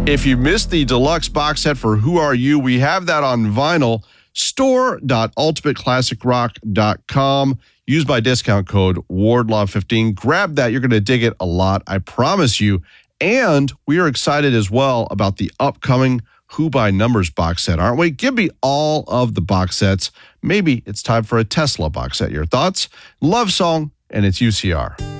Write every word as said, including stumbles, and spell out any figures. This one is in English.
If you missed the deluxe box set for Who Are You, we have that on vinyl. store dot ultimate classic rock dot com. Use my discount code Wardlaw fifteen. Grab that. You're going to dig it a lot. I promise you. And we are excited as well about the upcoming Who by Numbers box set, aren't we? Give me all of the box sets. Maybe it's time for a Tesla box set. Your thoughts? Love Song, and it's U C R.